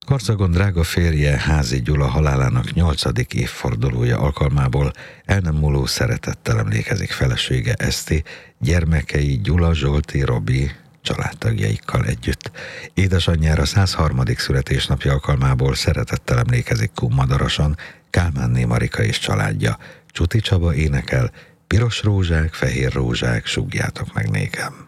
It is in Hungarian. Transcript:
Karcagon drága férje, Házi Gyula halálának 8. évfordulója alkalmából el nem múló szeretettel emlékezik felesége Eszti, gyermekei Gyula, Zsolti, Robi családtagjaikkal együtt. Édesanyjára 103. születésnapja alkalmából szeretettel emlékezik Kunmadarason Kálmánné Marika és családja. Csuti Csaba énekel: piros rózsák, fehér rózsák, sugjátok meg nékem.